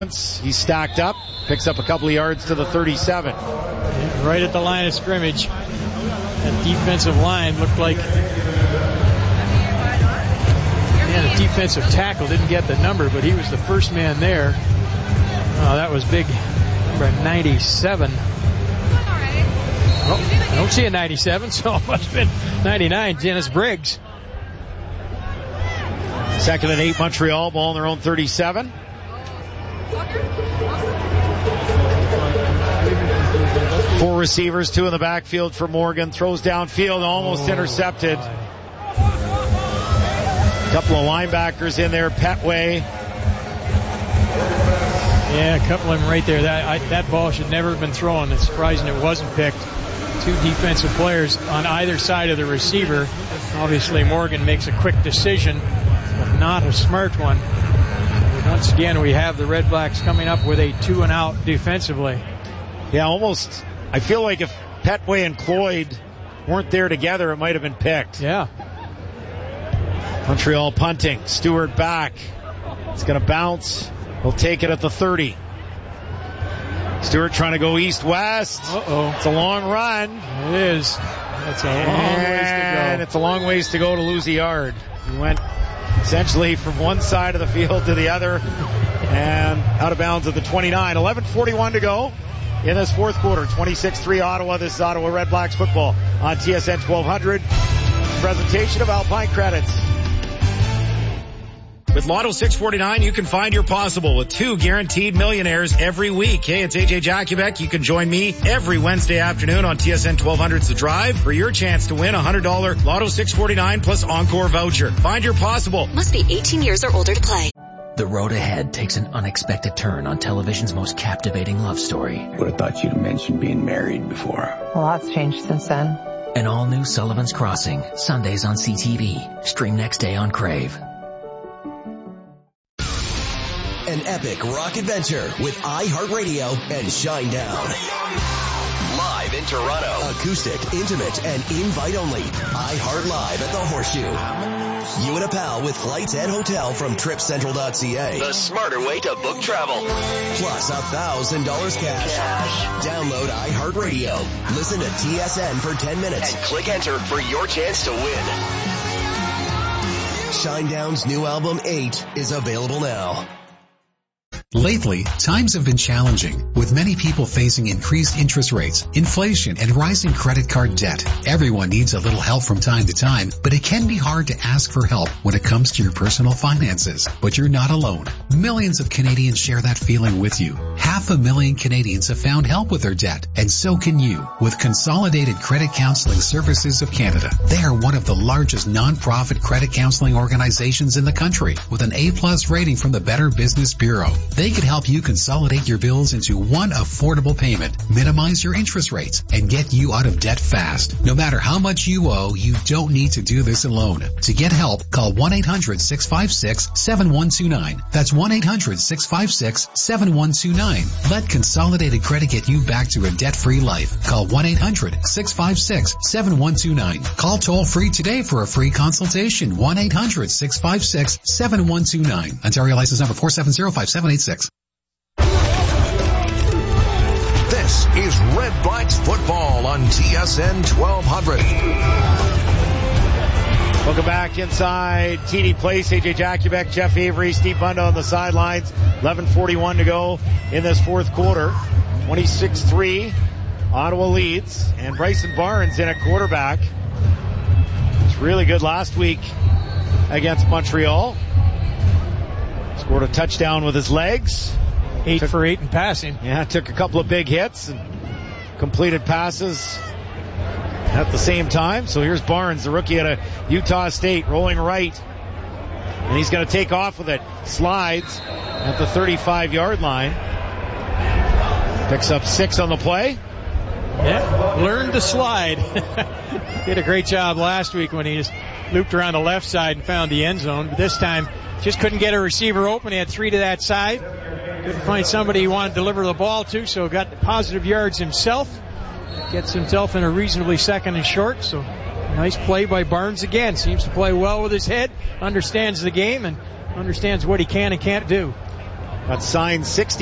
He's stacked up, picks up a couple of yards to the 37. Right at the line of scrimmage. That defensive line looked like... the defensive tackle didn't get the number, but he was the first man there. Oh, that was big. Number 97. Oh, I don't see a 97, so it must have been 99. Dennis Briggs. 2nd and 8 Montreal, ball on their own 37. Four receivers, two in the backfield for Morgan. Throws downfield, almost intercepted. A couple of linebackers in there, Petway. Yeah, a couple of them right there. That ball should never have been thrown. It's surprising it wasn't picked. Two defensive players on either side of the receiver. Obviously, Morgan makes a quick decision, but not a smart one. Once again, we have the Red Blacks coming up with a 2-and-out defensively. Yeah, almost. I feel like if Petway and Cloyd weren't there together, it might have been picked. Yeah. Montreal punting. Stewart back. It's going to bounce. He'll take it at the 30. Stewart trying to go east-west. Uh-oh. It's a long run. It is. That's a long ways to go. And it's a long ways to go to lose a yard. He went essentially from one side of the field to the other and out of bounds at the 29. 11:41 to go in this fourth quarter. 26-3 Ottawa. This is Ottawa Red Blacks football on TSN 1200. Presentation of Alpine Credits. With Lotto 649, you can find your possible with 2 guaranteed millionaires every week. Hey, it's AJ Jakubek. You can join me every Wednesday afternoon on TSN 1200's The Drive for your chance to win a $100 Lotto 649 plus Encore voucher. Find your possible. Must be 18 years or older to play. The road ahead takes an unexpected turn on television's most captivating love story. Would have thought you'd mentioned being married before. A lot's changed since then. An all-new Sullivan's Crossing, Sundays on CTV. Stream next day on Crave. An epic rock adventure with iHeartRadio and Shinedown. Live in Toronto. Acoustic, intimate, and invite only. iHeart Live at the Horseshoe. You and a pal with flights and hotel from TripCentral.ca. The smarter way to book travel. Plus $1,000 cash. Download iHeartRadio. Listen to TSN for 10 minutes. And click enter for your chance to win. Shinedown's new album, 8, is available now. Lately, times have been challenging, with many people facing increased interest rates, inflation, and rising credit card debt. Everyone needs a little help from time to time, but it can be hard to ask for help when it comes to your personal finances. But you're not alone. Millions of Canadians share that feeling with you. 500,000 Canadians have found help with their debt, and so can you, with Consolidated Credit Counseling Services of Canada. They are one of the largest non-profit credit counseling organizations in the country, with an A+ rating from the Better Business Bureau. They could help you consolidate your bills into one affordable payment, minimize your interest rates, and get you out of debt fast. No matter how much you owe, you don't need to do this alone. To get help, call 1-800-656-7129. That's 1-800-656-7129. Let Consolidated Credit get you back to a debt-free life. Call 1-800-656-7129. Call toll-free today for a free consultation. 1-800-656-7129. Ontario license number 4705786. This is Red Blacks football on TSN 1200. Welcome back inside TD Place. AJ Jakubek, Jeff Avery, Steve Bunda on the sidelines. 11:41 to go in this fourth quarter. 26-3. Ottawa leads. And Bryson Barnes in at quarterback. It's really good last week against Montreal. Scored a touchdown with his legs. 8 for 8 in passing. Yeah, took a couple of big hits and completed passes at the same time. So here's Barnes, the rookie out of Utah State, rolling right. And he's going to take off with it. Slides at the 35-yard line. Picks up 6 on the play. Yeah, learned to slide. Did a great job last week when he just looped around the left side and found the end zone. But this time, just couldn't get a receiver open. He had 3 to that side. Couldn't find somebody he wanted to deliver the ball to, so got positive yards himself. Gets himself in a reasonably second and short, so nice play by Barnes again. Seems to play well with his head, understands the game, and understands what he can and can't do. Got signed 60